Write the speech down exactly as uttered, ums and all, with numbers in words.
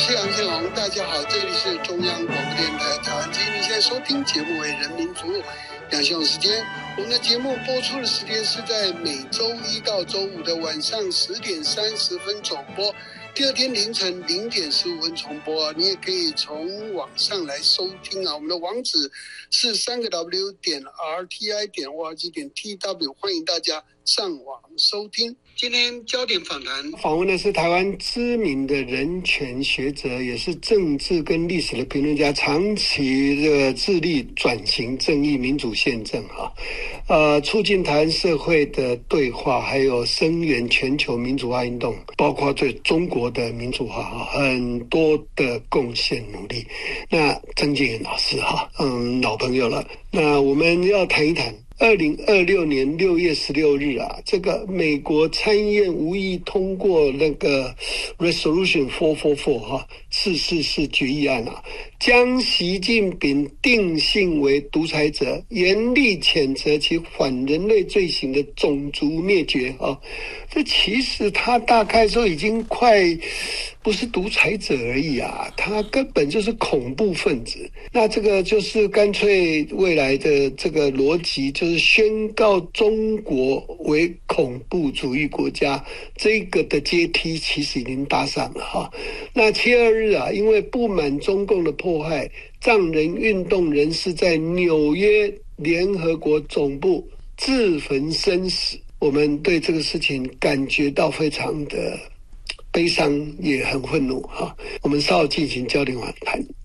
是杨宪宏，大家好，这里是中央广播电台台湾之音，你现在收听节目为人民服务。杨宪宏时间，我们的节目播出的时间是在每周一到周五的晚上十点三十分首播，第二天凌晨零点十五分重播啊，你也可以从网上来收听啊。我们的网址是三个 W 点 R T I 点 O R G 点 T W， 欢迎大家上网收听。今天焦点访谈访问的是台湾知名的人权学者，也是政治跟历史的评论家，长期的致力转型正义、民主宪政哈，呃，促进台湾社会的对话，还有声援全球民主化运动，包括对中国的民主化哈，很多的贡献努力。那曾建元老师哈，嗯，老朋友了。那我们要谈一谈。二零二六年六月十六日啊，这个美国参议院无意通过那个 Resolution 四四四哈四四四决议案啊，将习近平定性为独裁者，严厉谴责其反人类罪行的种族灭绝啊。这其实他大概说已经快不是独裁者而已啊，他根本就是恐怖分子。那这个就是干脆未来的这个逻辑，就是宣告中国为恐怖主义国家，这个的阶梯其实已经搭上了哈。那七二日啊，因为不满中共的迫害，藏人运动人士在纽约联合国总部自焚身死。我们对这个事情感觉到非常的悲伤，也很愤怒哈。我们稍后进行焦点访谈。